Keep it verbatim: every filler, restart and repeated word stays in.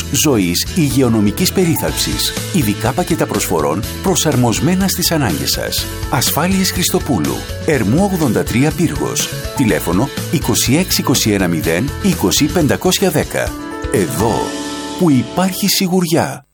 ζωής, υγειονομικής περίθαλψης. Ειδικά πακέτα προσφορών προσαρμοσμένα στις ανάγκες σας. Ασφάλειες Χριστοπούλου. Ερμού ογδόντα τρία Πύργος. Τηλέφωνο είκοσι έξι είκοσι ένα μηδέν είκοσι πεντακόσια δέκα. Εδώ που υπάρχει σιγουριά.